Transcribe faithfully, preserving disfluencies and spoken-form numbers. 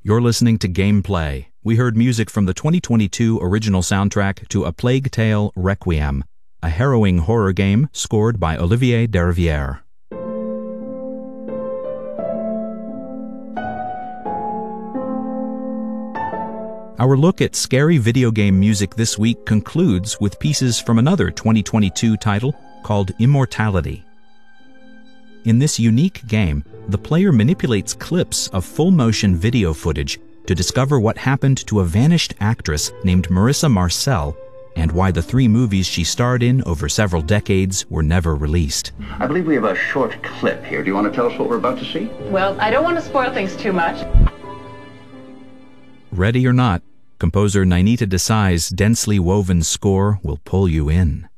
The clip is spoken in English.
You're listening to Gameplay. We heard music from the twenty twenty-two original soundtrack to A Plague Tale: Requiem, a harrowing horror game scored by Olivier Derivière. Our look at scary video game music this week concludes with pieces from another twenty twenty-two title called Immortality. In this unique game, the player manipulates clips of full-motion video footage to discover what happened to a vanished actress named Marissa Marcel and why the three movies she starred in over several decades were never released. I believe we have a short clip here. Do you want to tell us what we're about to see? Well, I don't want to spoil things too much. Ready or not, composer Nainita Desai's densely woven score will pull you in.